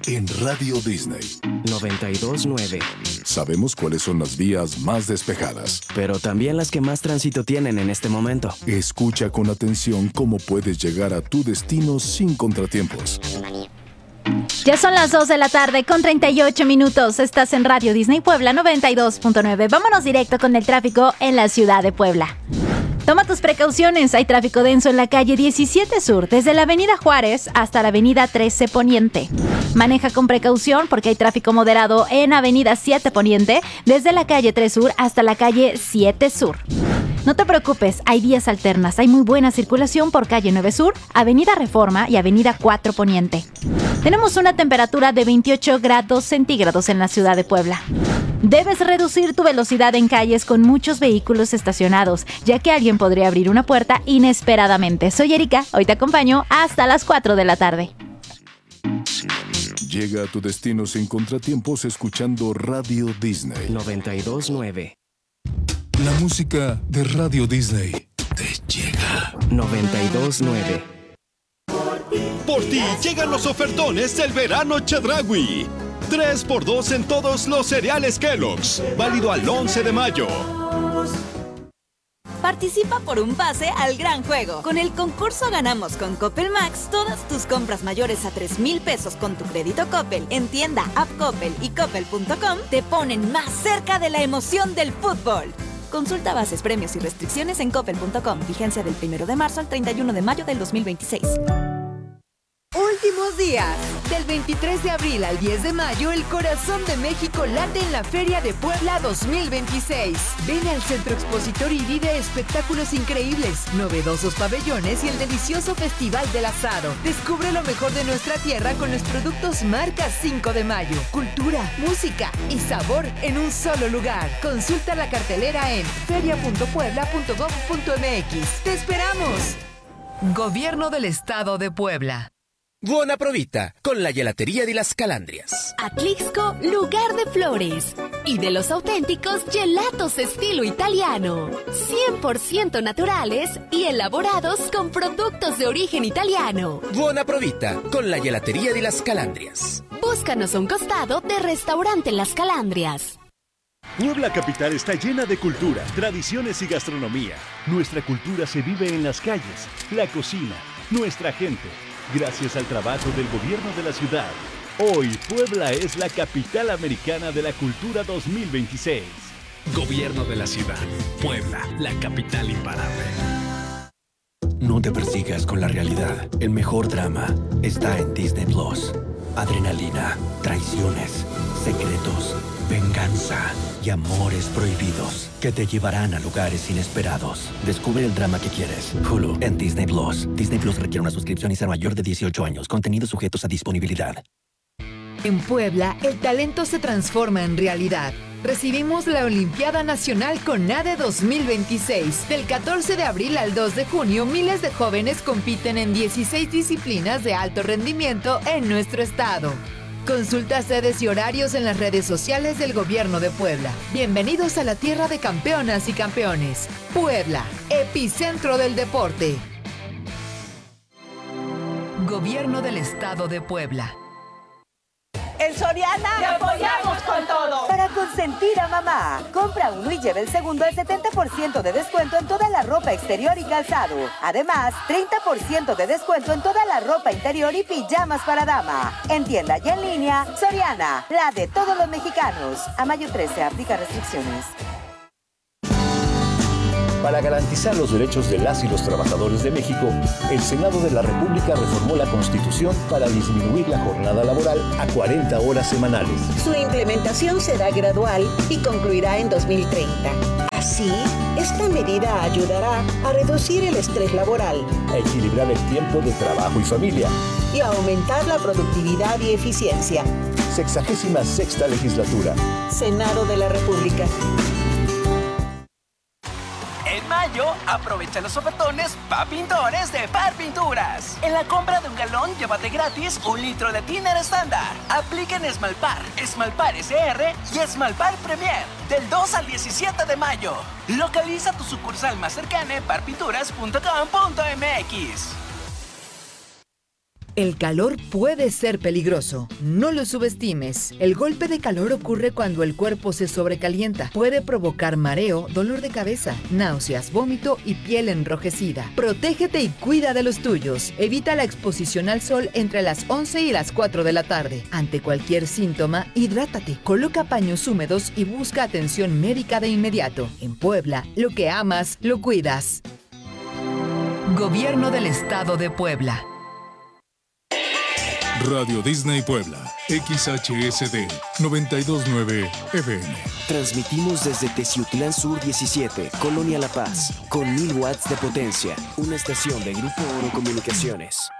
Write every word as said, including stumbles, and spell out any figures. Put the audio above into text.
en Radio Disney noventa y dos punto nueve. Sabemos cuáles son las vías más despejadas, pero también las que más tránsito tienen en este momento. Escucha con atención cómo puedes llegar a tu destino sin contratiempos. Ya son las dos de la tarde con treinta y ocho minutos. Estás en Radio Disney Puebla noventa y dos punto nueve. Vámonos directo con el tráfico en la ciudad de Puebla. Toma tus precauciones, hay tráfico denso en la calle diecisiete Sur, desde la avenida Juárez hasta la avenida trece Poniente. Maneja con precaución porque hay tráfico moderado en avenida siete Poniente, desde la calle tres Sur hasta la calle siete Sur. No te preocupes, hay vías alternas, hay muy buena circulación por calle nueve Sur, avenida Reforma y avenida cuatro Poniente. Tenemos una temperatura de veintiocho grados centígrados en la ciudad de Puebla. Debes reducir tu velocidad en calles con muchos vehículos estacionados, ya que alguien podría abrir una puerta inesperadamente. Soy Erika, hoy te acompaño hasta las cuatro de la tarde. Llega a tu destino sin contratiempos escuchando Radio Disney noventa y dos punto nueve. La música de Radio Disney te llega. noventa y dos punto nueve. Por ti llegan los ofertones del verano Chedraui. tres por dos en todos los cereales Kellogg's. Válido al once de mayo. Participa por un pase al gran juego. Con el concurso Ganamos con Coppel Max, todas tus compras mayores a tres mil pesos con tu crédito Coppel en tienda, app Coppel y coppel punto com te ponen más cerca de la emoción del fútbol. Consulta bases, premios y restricciones en coppel punto com. Vigencia del primero de marzo al treinta y uno de mayo del dos mil veintiséis. Últimos días. Del veintitrés de abril al diez de mayo, el corazón de México late en la Feria de Puebla dos mil veintiséis. Ven al Centro Expositor y vive espectáculos increíbles, novedosos pabellones y el delicioso Festival del Asado. Descubre lo mejor de nuestra tierra con los productos marca cinco de mayo. Cultura, música y sabor en un solo lugar. Consulta la cartelera en feria punto puebla punto gob punto mx. ¡Te esperamos! Gobierno del Estado de Puebla. Buona provita con la gelatería de las Calandrias. Atlixco, lugar de flores y de los auténticos gelatos estilo italiano. cien por ciento naturales y elaborados con productos de origen italiano. Buona provita con la gelatería de las Calandrias. Búscanos a un costado de Restaurante Las Calandrias. Puebla Capital está llena de cultura, tradiciones y gastronomía. Nuestra cultura se vive en las calles, la cocina, nuestra gente. Gracias al trabajo del gobierno de la ciudad, hoy Puebla es la capital americana de la cultura dos mil veintiséis. Gobierno de la ciudad, Puebla, la capital imparable. No te persigas con la realidad. El mejor drama está en Disney Plus. Adrenalina, traiciones, secretos, venganza y amores prohibidos que te llevarán a lugares inesperados. Descubre el drama que quieres. Hulu en Disney Plus. Disney Plus requiere una suscripción y ser mayor de dieciocho años. Contenidos sujetos a disponibilidad. En Puebla, el talento se transforma en realidad. Recibimos la Olimpiada Nacional CONADE dos mil veintiséis. Del catorce de abril al dos de junio, miles de jóvenes compiten en dieciséis disciplinas de alto rendimiento en nuestro estado. Consulta sedes y horarios en las redes sociales del Gobierno de Puebla. Bienvenidos a la tierra de campeonas y campeones. Puebla, epicentro del deporte. Gobierno del Estado de Puebla. En Soriana ¡te apoyamos con todo! Para consentir a mamá, compra uno y lleva el segundo al setenta por ciento de descuento en toda la ropa exterior y calzado. Además, treinta por ciento de descuento en toda la ropa interior y pijamas para dama. En tienda y en línea, Soriana, la de todos los mexicanos. A mayo trece, aplica restricciones. Para garantizar los derechos de las y los trabajadores de México, el Senado de la República reformó la Constitución para disminuir la jornada laboral a cuarenta horas semanales. Su implementación será gradual y concluirá en dos mil treinta. Así, esta medida ayudará a reducir el estrés laboral, a equilibrar el tiempo de trabajo y familia y a aumentar la productividad y eficiencia. Sexagésima sexta legislatura. Senado de la República. En mayo, aprovecha los ofertones Pa Pintores de Par Pinturas. En la compra de un galón, llévate gratis un litro de thinner estándar. Aplica en Esmalpar, Esmalpar S R y Esmalpar Premier. Del dos al diecisiete de mayo. Localiza tu sucursal más cercana en par pinturas punto com punto m x. El calor puede ser peligroso. No lo subestimes. El golpe de calor ocurre cuando el cuerpo se sobrecalienta. Puede provocar mareo, dolor de cabeza, náuseas, vómito y piel enrojecida. Protégete y cuida de los tuyos. Evita la exposición al sol entre las once y las cuatro de la tarde. Ante cualquier síntoma, hidrátate. Coloca paños húmedos y busca atención médica de inmediato. En Puebla, lo que amas, lo cuidas. Gobierno del Estado de Puebla. Radio Disney Puebla, X H S D noventa y dos punto nueve F M. Transmitimos desde Teciutlán Sur diecisiete, Colonia La Paz, con mil watts de potencia. Una estación de Grupo Oro Comunicaciones.